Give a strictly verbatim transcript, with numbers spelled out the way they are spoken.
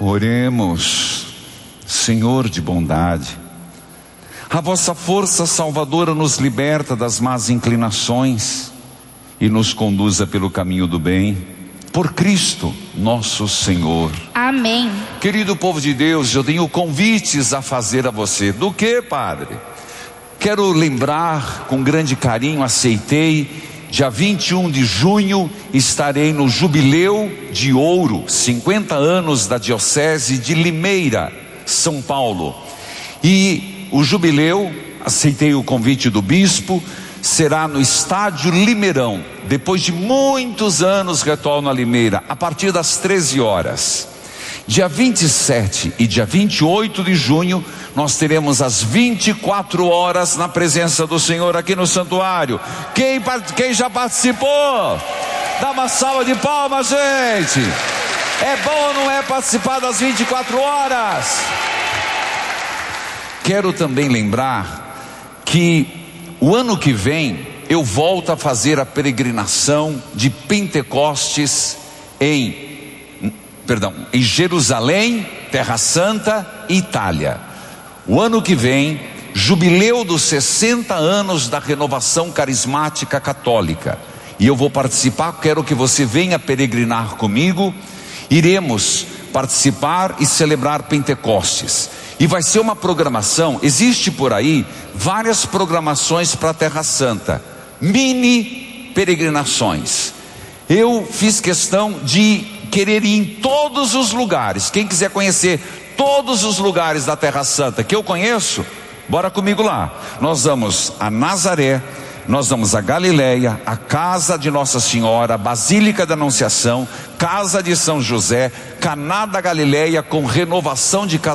Oremos. Senhor de bondade, a vossa força salvadora nos liberta das más inclinações e nos conduza pelo caminho do bem, por Cristo nosso Senhor. Amém. Querido povo de Deus, eu tenho convites a fazer a você. Do que, Padre? Quero lembrar, com grande carinho, aceitei, dia vinte e um de junho, estarei no Jubileu de Ouro, cinquenta anos da Diocese de Limeira, São Paulo. E o jubileu, aceitei o convite do bispo, será no estádio Limeirão. Depois de muitos anos retorno a Limeira, a partir das treze horas. Dia vinte e sete e dia vinte e oito de junho, nós teremos as vinte e quatro horas na presença do Senhor aqui no santuário. Quem, quem já participou? Dá uma salva de palmas, gente. É bom ou não é participar das vinte e quatro horas? Quero também lembrar que o ano que vem eu volto a fazer a peregrinação de Pentecostes em, perdão, em Jerusalém, Terra Santa e Itália. O ano que vem, jubileu dos sessenta anos da renovação carismática católica. E eu vou participar, quero que você venha peregrinar comigo. Iremos participar e celebrar Pentecostes. E vai ser uma programação, existe por aí várias programações para a Terra Santa, mini peregrinações. Eu fiz questão de querer ir em todos os lugares. Quem quiser conhecer todos os lugares da Terra Santa que eu conheço, bora comigo lá. Nós vamos a Nazaré, nós vamos a Galileia, a casa de Nossa Senhora, Basílica da Anunciação, casa de São José, Caná da Galileia com renovação de